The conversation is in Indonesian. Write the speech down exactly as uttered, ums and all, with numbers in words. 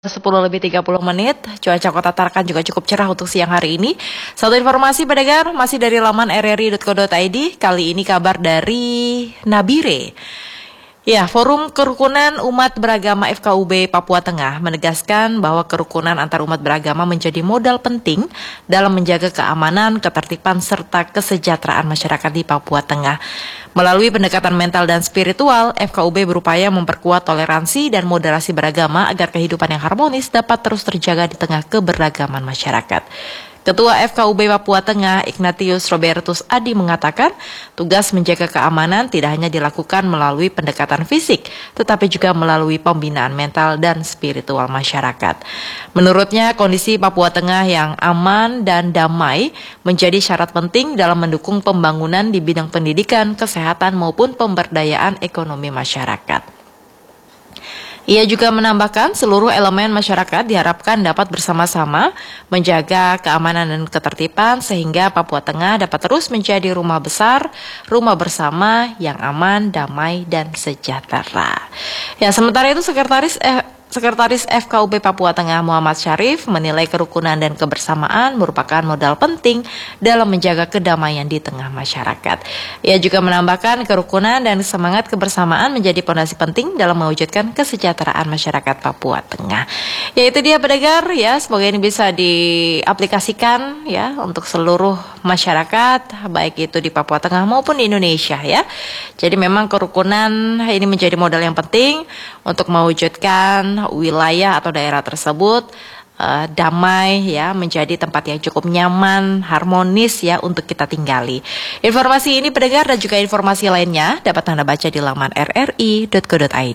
sepuluh lebih tiga puluh menit, cuaca Kota Tarakan juga cukup cerah untuk siang hari ini. Satu informasi pendengar, masih dari laman r r i dot co dot i d, kali ini kabar dari Nabire. Ya, Forum Kerukunan Umat Beragama F K U B Papua Tengah menegaskan bahwa kerukunan antar umat beragama menjadi modal penting dalam menjaga keamanan, ketertiban, serta kesejahteraan masyarakat di Papua Tengah. Melalui pendekatan mental dan spiritual, F K U B berupaya memperkuat toleransi dan moderasi beragama agar kehidupan yang harmonis dapat terus terjaga di tengah keberagaman masyarakat. Ketua F K U B Papua Tengah, Ignatius Robertus Adi mengatakan, tugas menjaga keamanan tidak hanya dilakukan melalui pendekatan fisik, tetapi juga melalui pembinaan mental dan spiritual masyarakat. Menurutnya, kondisi Papua Tengah yang aman dan damai menjadi syarat penting dalam mendukung pembangunan di bidang pendidikan, kesehatan, maupun pemberdayaan ekonomi masyarakat. Ia juga menambahkan seluruh elemen masyarakat diharapkan dapat bersama-sama menjaga keamanan dan ketertiban sehingga Papua Tengah dapat terus menjadi rumah besar, rumah bersama yang aman, damai, dan sejahtera. Ya, sementara itu Sekretaris eh, Sekretaris F K U B Papua Tengah Muhammad Syarif menilai kerukunan dan kebersamaan merupakan modal penting dalam menjaga kedamaian di tengah masyarakat. Ia juga menambahkan kerukunan dan semangat kebersamaan menjadi fondasi penting dalam mewujudkan kesejahteraan masyarakat Papua Tengah. Ya, itu dia pendengar ya, semoga ini bisa diaplikasikan ya untuk seluruh masyarakat baik itu di Papua Tengah maupun di Indonesia ya. Jadi memang kerukunan ini menjadi modal yang penting untuk mewujudkan wilayah atau daerah tersebut uh, damai ya, menjadi tempat yang cukup nyaman, harmonis ya untuk kita tinggali. Informasi ini pendengar dan juga informasi lainnya dapat Anda baca di laman r r i dot co dot i d.